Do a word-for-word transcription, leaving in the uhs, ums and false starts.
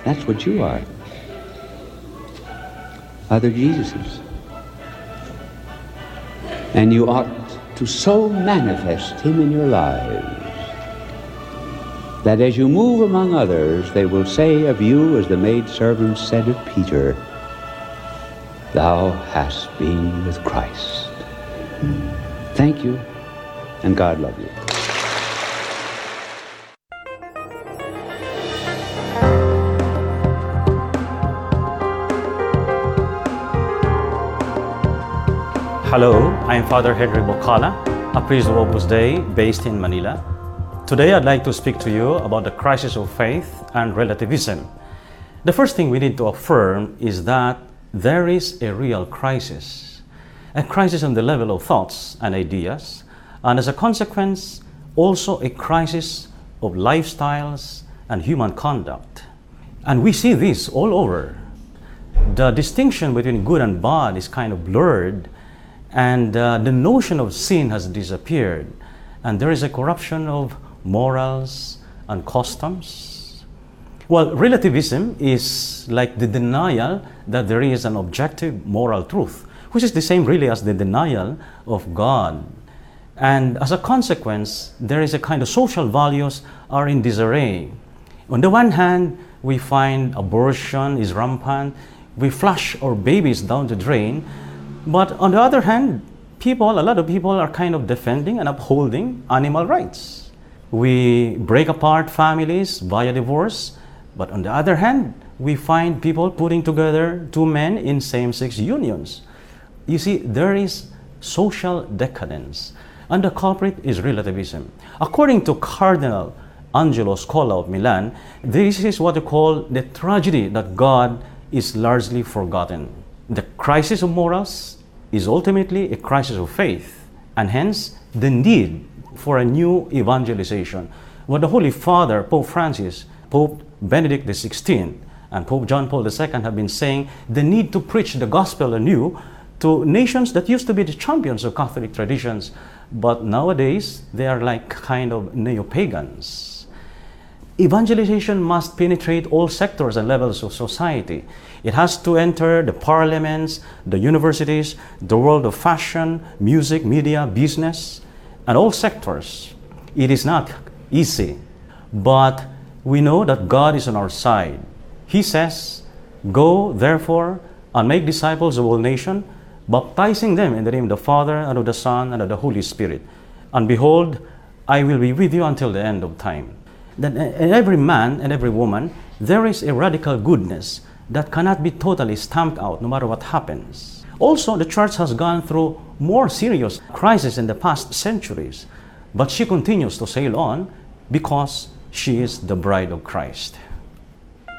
That's what you are. Other Jesuses. And you ought to so manifest him in your lives that as you move among others, they will say of you, as the maidservant said of Peter, "Thou hast been with Christ." Thank you, and God love you. Hello, I'm Father Henry Bocala, a priest of Opus Dei based in Manila. Today I'd like to speak to you about the crisis of faith and relativism. The first thing we need to affirm is that there is a real crisis, a crisis on the level of thoughts and ideas, and as a consequence, also a crisis of lifestyles and human conduct. And we see this all over. The distinction between good and bad is kind of blurred, and uh, the notion of sin has disappeared, and there is a corruption of morals and customs. Well, relativism is like the denial that there is an objective moral truth, which is the same really as the denial of God. And as a consequence, there is a kind of social values are in disarray. On the one hand, we find abortion is rampant, we flush our babies down the drain. But on the other hand, people, a lot of people are kind of defending and upholding animal rights. We break apart families via divorce, but on the other hand, we find people putting together two men in same-sex unions. You see, there is social decadence, and the culprit is relativism. According to Cardinal Angelo Scola of Milan, this is what they call the tragedy that God is largely forgotten. The crisis of morals is ultimately a crisis of faith, and hence the need for a new evangelization. What the Holy Father, Pope Francis, Pope Benedict the sixteenth, and Pope John Paul the second have been saying the need to preach the gospel anew to nations that used to be the champions of Catholic traditions, but nowadays they are like kind of neo-pagans. Evangelization must penetrate all sectors and levels of society. It has to enter the parliaments, the universities, the world of fashion, music, media, business, and all sectors. It is not easy, but we know that God is on our side. He says, "Go, therefore, and make disciples of all nations, baptizing them in the name of the Father, and of the Son, and of the Holy Spirit. And behold, I will be with you until the end of time." That in every man and every woman, there is a radical goodness that cannot be totally stamped out no matter what happens. Also, the church has gone through more serious crises in the past centuries, but she continues to sail on because she is the bride of Christ.